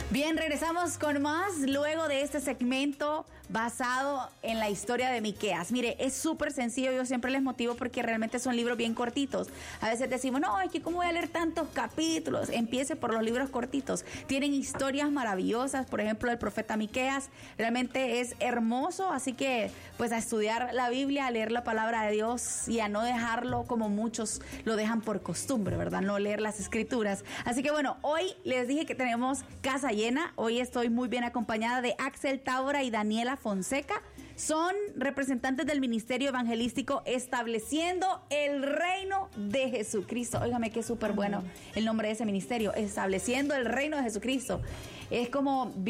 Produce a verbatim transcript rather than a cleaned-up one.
Bien, regresamos con más luego de este segmento basado en la historia de Miqueas. Mire, es súper sencillo, yo siempre les motivo porque realmente son libros bien cortitos. A veces decimos, no, es que cómo voy a leer tantos capítulos. Empiece por los libros cortitos. Tienen historias maravillosas, por ejemplo, el profeta Miqueas. Realmente es hermoso, así que pues a estudiar la Biblia, a leer la palabra de Dios y a no dejarlo como muchos lo dejan por costumbre, ¿verdad? No leer las escrituras. Así que bueno, hoy les dije que tenemos casa llena. Hoy estoy muy bien acompañada de Axel Tábora y Daniela Fonseca. Son representantes del Ministerio Evangelístico Estableciendo el Reino de Jesucristo. Óigame qué súper bueno el nombre de ese ministerio, Estableciendo el Reino de Jesucristo. Es como